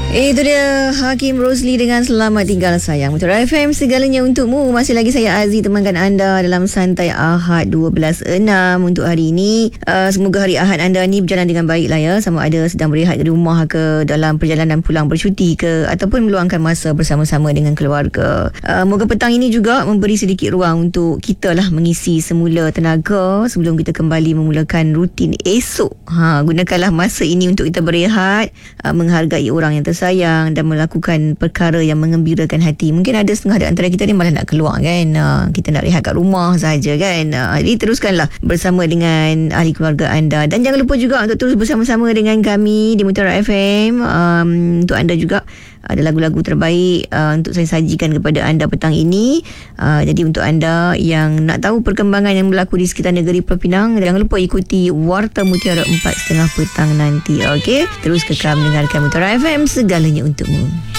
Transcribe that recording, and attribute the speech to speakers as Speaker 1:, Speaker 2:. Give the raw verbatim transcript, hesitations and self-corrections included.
Speaker 1: Itu dia Hakim Rosli dengan Selamat Tinggal Sayang. Mutiara F M, segalanya untukmu. Masih lagi saya Aziz temankan anda dalam Santai Ahad dua belas enam untuk hari ini. Uh, semoga hari Ahad anda ni berjalan dengan baik lah ya. Sama ada sedang berehat di rumah ke, dalam perjalanan pulang bercuti ke, ataupun meluangkan masa bersama-sama dengan keluarga. Uh, moga petang ini juga memberi sedikit ruang untuk kita lah mengisi semula tenaga sebelum kita kembali memulakan rutin esok. Ha, gunakanlah masa ini untuk kita berehat, uh, menghargai orang yang tersayang sayang dan melakukan perkara yang mengembirakan hati. Mungkin ada setengah di antara kita ni malah nak keluar kan, uh, kita nak rehat kat rumah saja kan. uh, Jadi teruskanlah bersama dengan ahli keluarga anda. Dan jangan lupa juga untuk terus bersama-sama dengan kami di Mutiara F M. um, Untuk anda juga ada lagu-lagu terbaik uh, untuk saya sajikan kepada anda petang ini. uh, Jadi untuk anda yang nak tahu perkembangan yang berlaku di sekitar negeri Pulau Pinang, jangan lupa ikuti Warta Mutiara empat tiga puluh petang nanti. Okey, terus kekal mendengarkan Mutiara F M, segalanya untukmu.